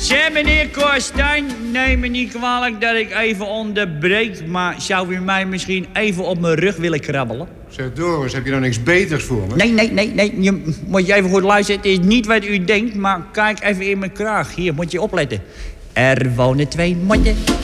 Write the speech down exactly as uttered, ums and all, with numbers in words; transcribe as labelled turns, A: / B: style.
A: Zeg, meneer Korstijn, neem me niet kwalijk dat ik even onderbreek, maar zou u mij misschien even op mijn rug willen krabbelen?
B: Zeg, Doris, heb je nou niks beters voor me?
A: Nee, nee, nee, nee. Je, moet je even goed luisteren. Het is niet wat u denkt, maar kijk even in mijn kraag. Hier, moet je opletten. Er wonen twee motten